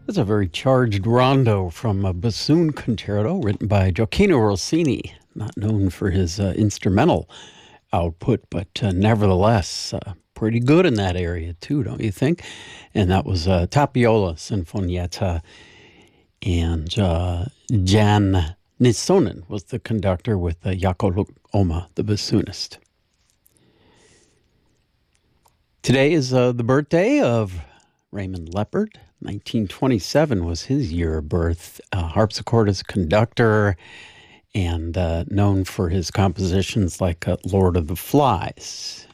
That's a very charged rondo from a bassoon concerto written by Gioacchino Rossini, not known for his instrumental output, but nevertheless pretty good in that area too, don't you think? And that was Tapiola Sinfonietta, and Jan Nissonen was the conductor with Jaakko Oma, the bassoonist. Today is the birthday of Raymond Leppard. 1927 was his year of birth. Harpsichordist, conductor, and known for his compositions like Lord of the Flies.